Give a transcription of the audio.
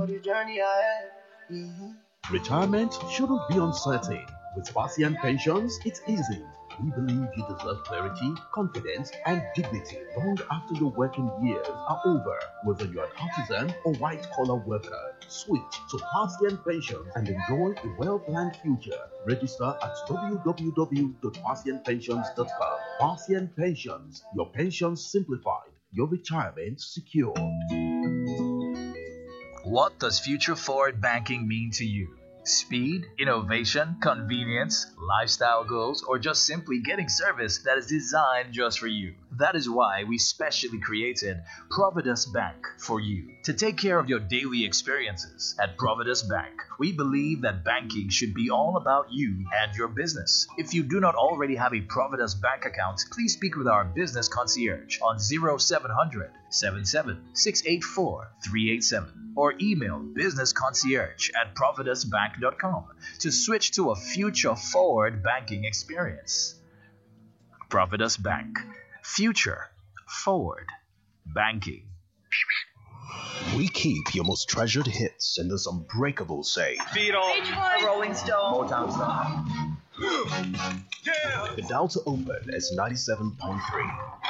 the journey ahead. Mhm. Retirement shouldn't be uncertain. With Spartian Pensions, it's easy. We believe you deserve clarity, confidence, and dignity long after your working years are over. Whether you're an artisan or white-collar worker, switch to Spartian Pensions and enjoy a well-planned future. Register at www.spartianpensions.com. Spartian Pensions, your pensions simplified, your retirement secure. What does future forward banking mean to you? Speed, innovation, convenience, lifestyle goals, or just simply getting service that is designed just for you? That is why we specially created Providus Bank for you to take care of your daily experiences. At Providus Bank, we believe that banking should be all about you and your business. If you do not already have a Providus Bank account, please speak with our business concierge on 0700 77 684 387 or email businessconcierge@providusbank.com to switch to a future forward banking experience. Providus Bank. Future forward banking. We keep your most treasured hits in this unbreakable safe. Beatles, Rolling Stone, Motown Star. The dial to open is 97.3.